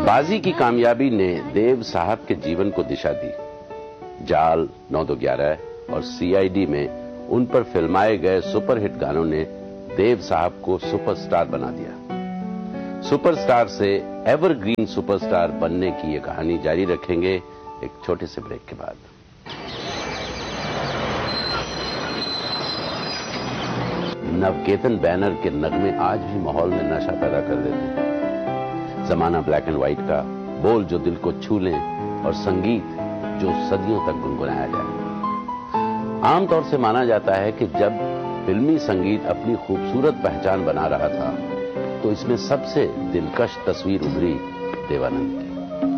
बाजी की कामयाबी ने देव साहब के जीवन को दिशा दी। जाल, 9-2-11 और सीआईडी में उन पर फिल्माए गए सुपरहिट गानों ने देव साहब को सुपरस्टार बना दिया। सुपरस्टार से एवरग्रीन सुपरस्टार बनने की ये कहानी जारी रखेंगे एक छोटे से ब्रेक के बाद। नवकेतन बैनर के नगमे आज भी माहौल में नशा पैदा कर देते हैं। जमाना ब्लैक एंड व्हाइट का, बोल जो दिल को छू लें और संगीत जो सदियों तक गुनगुनाया जाए। आमतौर से माना जाता है कि जब फिल्मी संगीत अपनी खूबसूरत पहचान बना रहा था तो इसमें सबसे दिलकश तस्वीर उभरी देवानंद।